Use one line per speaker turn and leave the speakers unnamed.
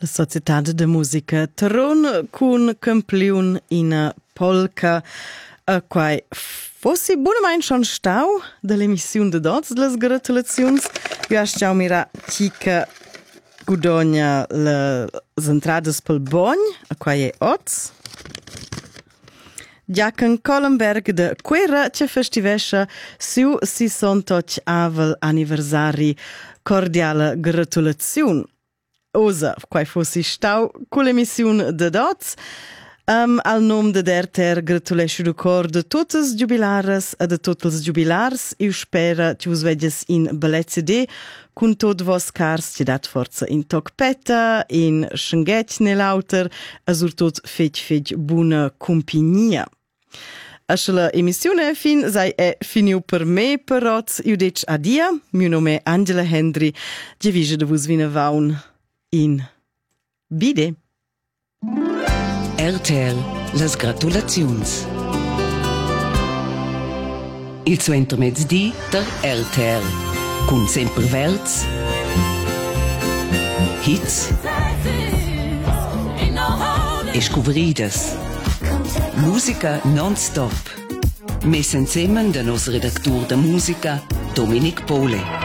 La Società de Musica Taron cun campliun in polka quai fossi buonamain schon stau dall'emissiun de dots las gratulaziuns. Io stiau mira chica gudogna las entradas pel bogn a quai è oz. Giacan Collenberg de Quera ce festivescha siu 68 avel anniversari cordiala gratulaziun. Osa, quai fossi stau con l'emissiun de dots. Al nom de derter gratuleschu du cor de totes jubilares e de totels jubilars. Io spera che vos veges in ballet CD cun tot vos cars che dat forza in tocpeta, in schengetg nell'auter, e surtot fetg buna compagnia. Ascia la emissione fin sai è finiu per me per oz. Io dec adia, mio nome è Angela Hendry, gevige de vos vina vaun in Bide.
RTL, las gratulaziuns. Il suo intermezzi der RTL, con sempre verz, hits e scuveridas. Musica non-stop. Messa insieme da nos redactur da musica, Dominic Pole.